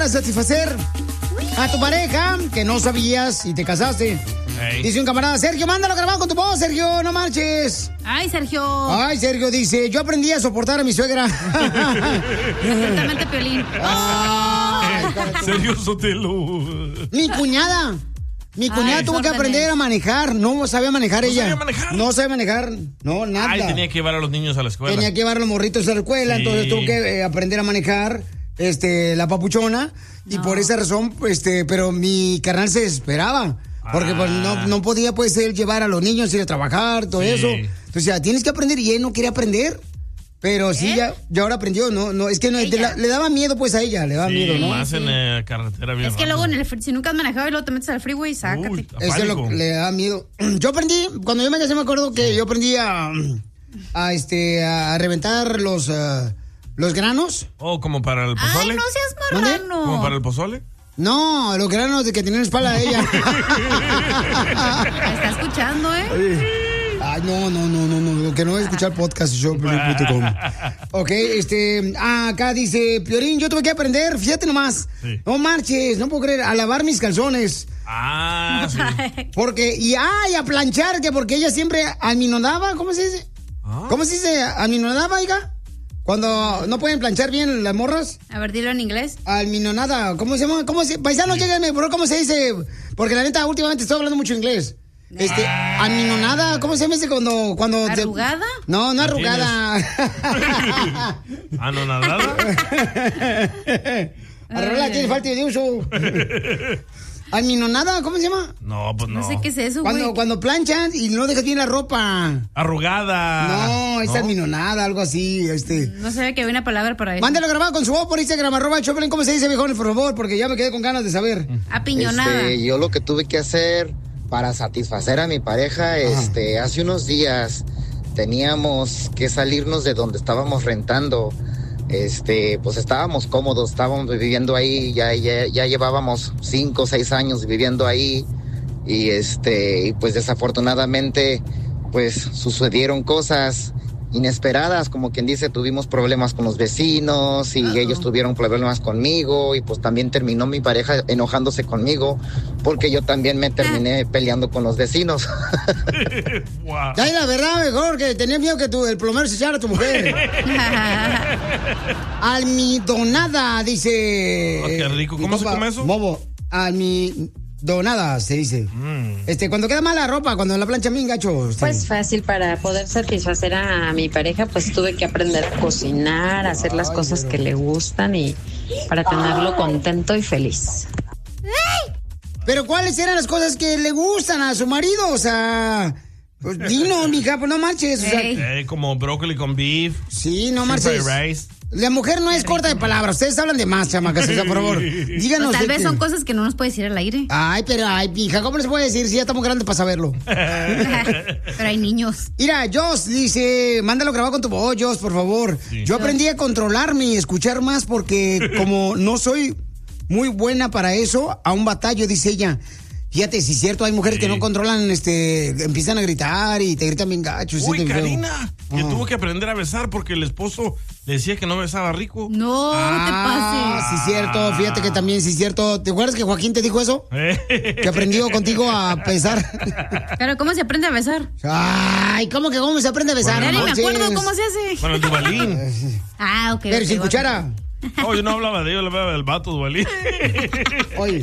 satisfacer a tu pareja que no sabías y te casaste. Hey. Dice un camarada, Sergio, mándalo grabado con tu voz, Sergio, no marches. Ay, Sergio. Ay, Sergio dice, yo aprendí a soportar a mi suegra. Exactamente, Piolín. Sergio Sotelo. Mi cuñada tuvo que aprender a manejar. No sabía manejar ella. No sabía manejar. No, nada. Ay, tenía que llevar a los niños a la escuela. Tenía que llevar a los morritos a la escuela. Sí. Entonces tuvo que aprender a manejar la papuchona. Y por esa razón, pero mi carnal se desesperaba. Porque pues, no podía pues él llevar a los niños, ir a trabajar, todo eso. Entonces ya tienes que aprender y él no quería aprender. Pero sí, ya ahora aprendió, no, es que no, le daba miedo pues a ella, le daba miedo, ¿no? Más en carretera bien. Es que luego si nunca has manejado y luego te metes al freeway, sácate. Es que le da miedo. Yo aprendí, cuando yo me casé me acuerdo que yo aprendí a reventar los granos. ¿Como para el pozole? Ay, no seas marrano. ¿Como para el pozole? No, los granos de que tenía en la espalda de ella. Está escuchando, Ay, no, que no voy a escuchar podcast showplay.com. Ok, acá dice, Piolín, yo tuve que aprender, fíjate nomás. Sí. No marches, no puedo creer, a lavar mis calzones. Sí. Porque, a planchar, que porque ella siempre alminonaba, ¿cómo se dice? ¿Cómo se dice alminonaba, hija? Cuando no pueden planchar bien las morras. A ver, dilo en inglés. Alminonada, ¿cómo se llama? Paisano, lléguenme, bro, ¿cómo se dice? Porque la neta, últimamente estoy hablando mucho inglés. Alminonada, ¿cómo se llama ese cuando ¿Arrugada? No arrugada. ¿Anonadada? Arrugada tiene falta de uso. ¿Alminonada? ¿Cómo se llama? No, pues no. No sé qué es eso, güey. Cuando planchan y no dejas bien la ropa. Arrugada. No, es alminonada, algo así. No sabía que había una palabra para eso. Mándalo grabado con su voz por Instagram, @Choplin. ¿Cómo se dice, viejones, por favor? Porque ya me quedé con ganas de saber. Apiñonada. Yo lo que tuve que hacer para satisfacer a mi pareja, hace unos días teníamos que salirnos de donde estábamos rentando. Pues estábamos cómodos, estábamos viviendo ahí, ya llevábamos 5 o 6 años viviendo ahí y pues desafortunadamente pues sucedieron cosas inesperadas, como quien dice, tuvimos problemas con los vecinos y ellos tuvieron problemas conmigo y pues también terminó mi pareja enojándose conmigo porque yo también me terminé peleando con los vecinos. Wow. Ay, la verdad, mejor que tenía miedo que el plomero se echara a tu mujer. Almidonada, dice. Qué rico. ¿Cómo se come eso? Bobo. Almidonada se dice. Cuando queda mala ropa, cuando la plancha bien gacho. Pues fácil, para poder satisfacer a mi pareja, pues tuve que aprender a cocinar, a hacer las cosas que le gustan y para tenerlo contento y feliz. Pero ¿cuáles eran las cosas que le gustan a su marido? O sea, pues dino, mija, pues no marches. O sea, como brócoli con beef. Sí, no marches. La mujer no es corta de palabras. Ustedes hablan de más, chamacas, o sea, por favor. Díganos. Pues tal vez son cosas que no nos puede decir al aire. Ay, hija, ¿cómo les puede decir si ya estamos grandes para saberlo? Pero hay niños. Mira, Joss dice, mándalo grabado con tu voz, Joss, por favor. Sí. Yo aprendí a controlarme y escuchar más porque como no soy muy buena para eso, a un batallo, dice ella. Fíjate, si es cierto, hay mujeres que no controlan, empiezan a gritar y te gritan bien gachos. Uy, Karina, que tuvo que aprender a besar porque el esposo le decía que no besaba rico. No, no te pases. Sí es cierto, fíjate que también, sí es cierto. ¿Te acuerdas que Joaquín te dijo eso? Que aprendió contigo a besar. Pero, ¿cómo se aprende a besar? Ay, ¿cómo se aprende a besar? Bueno, ni me acuerdo cómo se hace. Bueno, el Duvalín. Ok. Pero sin cuchara. No, yo no hablaba de ello, le hablaba del vato Duvalín. Oye.